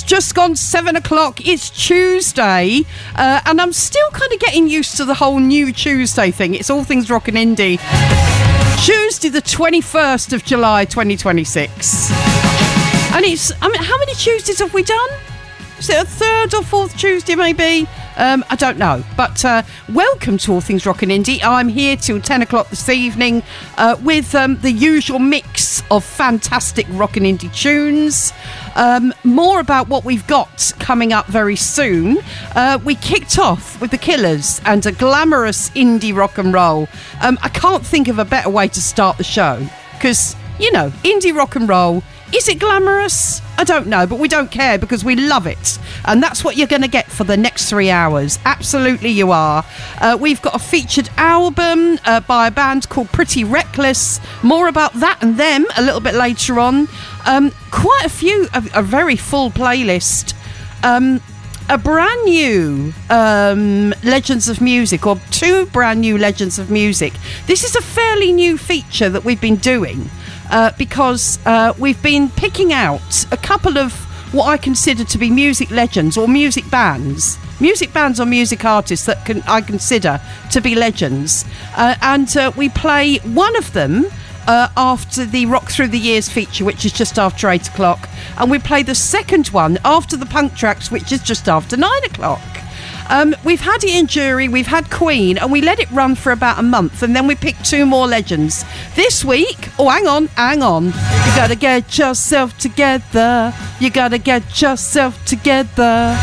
just gone 7 o'clock. It's Tuesday, and I'm still kind of getting used to the whole new Tuesday thing. It's All Things Rock and Indie. Tuesday, the 21st of July, 2026. And how many Tuesdays have we done? Is it a third or fourth Tuesday, maybe? I don't know. But welcome to All Things Rock and Indie. I'm here till 10 o'clock this evening with the usual mix of fantastic rock and indie tunes. More about what we've got coming up very soon. We kicked off with The Killers and a glamorous indie rock and roll. I can't think of a better way to start the show because, you know, indie rock and roll. Is it glamorous? I don't know, but we don't care because we love it. And that's what you're going to get for the next 3 hours. Absolutely you are. We've got a featured album by a band called Pretty Reckless. More about that and them a little bit later on. Quite a very full playlist. A brand new Legends of Music, or 2 brand new Legends of Music. This is a fairly new feature that we've been doing. Because we've been picking out a couple of what I consider to be music legends or music bands or music artists that I consider to be legends. And we play one of them after the Rock Through the Years feature, which is just after 8 o'clock. And we play the second one after the punk tracks, which is just after 9 o'clock. We've had Ian Jury, we've had Queen, and we let it run for about a month, and then we picked 2 more legends. This week, hang on. You gotta get yourself together. You gotta get yourself together.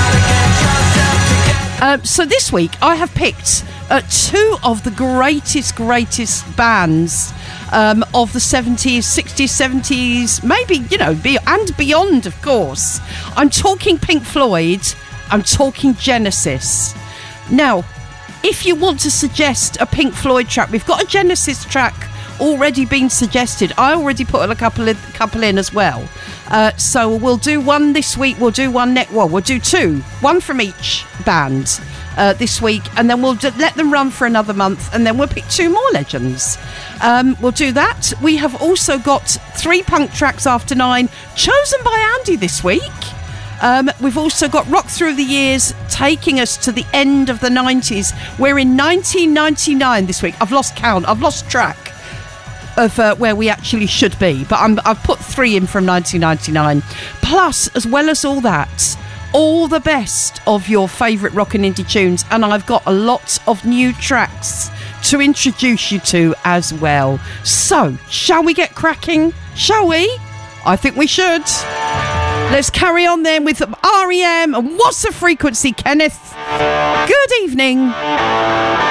So this week, I have picked 2 of the greatest bands of the 70s, 60s, 70s, maybe, you know, and beyond, of course. I'm talking Pink Floyd. I'm talking Genesis. Now, if you want to suggest a Pink Floyd track, we've got a Genesis track already been suggested. I already put a couple in as well. So we'll do one this week. We'll do one we'll do 2. One from each band this week, and then we'll let them run for another month, and then we'll pick 2 more legends. We'll do that. We have also got 3 punk tracks after 9, chosen by Andy this week. We've also got Rock Through the Years, taking us to the end of the 90s. We're in 1999 this week. I've lost count. I've lost track of where we actually should be. But I've put 3 in from 1999. Plus, as well as all that, all the best of your favourite rock and indie tunes. And I've got a lot of new tracks to introduce you to as well. So, shall we get cracking? Shall we? I think we should. Let's carry on then with R.E.M. and What's the Frequency, Kenneth? Good evening.